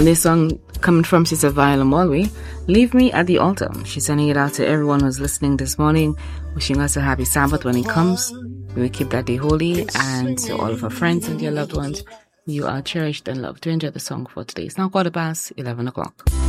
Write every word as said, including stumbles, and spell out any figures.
And this song coming from Sister Viola Mulway, Leave Me at the Altar. She's sending it out to everyone who's listening this morning, wishing us a happy Sabbath when it comes. We will keep that day holy, and to all of our friends and dear loved ones, you are cherished and loved. To enjoy the song for today. It's now quarter past eleven o'clock.